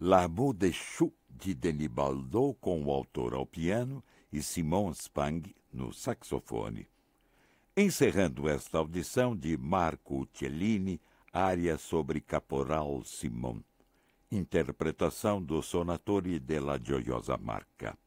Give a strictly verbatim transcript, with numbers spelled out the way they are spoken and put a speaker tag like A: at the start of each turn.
A: L'amour déchu, de Denis Baldot, com o autor ao piano, e Simon Spang no saxofone. Encerrando esta audição de Marco Cellini, área sobre Caporal Simon. Interpretação do Sonatore della Gioiosa Marca.